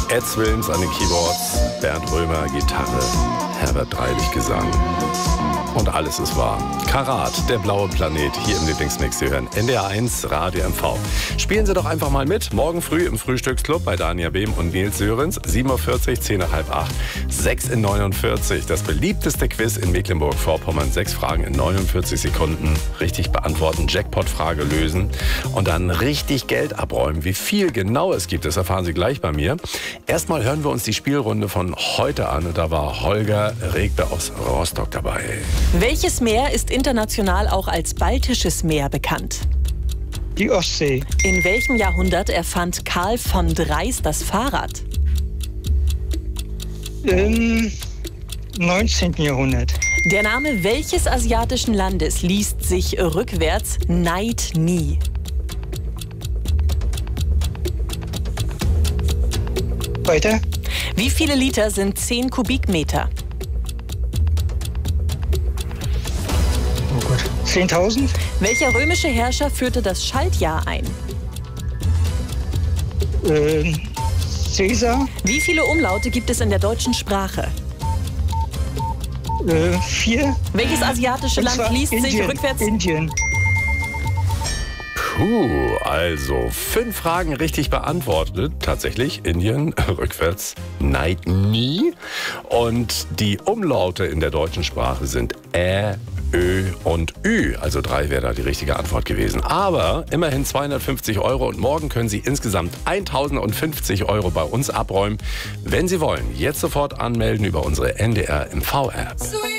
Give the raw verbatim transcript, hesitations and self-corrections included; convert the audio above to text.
Ed Wilms an den Keyboards, Bernd Römer Gitarre, Herbert Dreilich Gesang. Und alles ist wahr. Karat, der blaue Planet, hier im Lieblingsmix. Sie hören N D R eins Radio M V. Spielen Sie doch einfach mal mit. Morgen früh im Frühstücksclub bei Dania Behm und Nils Sörens. sieben Uhr vierzig, zehn nach halb acht, sechs in neunundvierzig. Das beliebteste Quiz in Mecklenburg-Vorpommern. Sechs Fragen in neunundvierzig Sekunden. Richtig beantworten, Jackpot-Frage lösen und dann richtig Geld abräumen. Wie viel genau es gibt, das erfahren Sie gleich bei mir. Erstmal hören wir uns die Spielrunde von heute an. Und da war Holger Regbe aus Rostock dabei. Welches Meer ist international auch als Baltisches Meer bekannt? Die Ostsee. In welchem Jahrhundert erfand Karl von Drais das Fahrrad? Im neunzehnten. Jahrhundert. Der Name welches asiatischen Landes liest sich rückwärts Neid nie? Weiter. Wie viele Liter sind zehn Kubikmeter? Oh Gott. zehntausend. Welcher römische Herrscher führte das Schaltjahr ein? Ähm, Caesar. Wie viele Umlaute gibt es in der deutschen Sprache? Äh, vier. Welches asiatische Und Land zwar liest sich Indien. rückwärts? Indien. Puh, also fünf Fragen richtig beantwortet. Tatsächlich Indien, rückwärts Neid nie. Und die Umlaute in der deutschen Sprache sind Ä, Ö und Ü. Also drei wäre da die richtige Antwort gewesen. Aber immerhin zweihundertfünfzig Euro und morgen können Sie insgesamt eintausendfünfzig Euro bei uns abräumen. Wenn Sie wollen, jetzt sofort anmelden über unsere N D R M V App.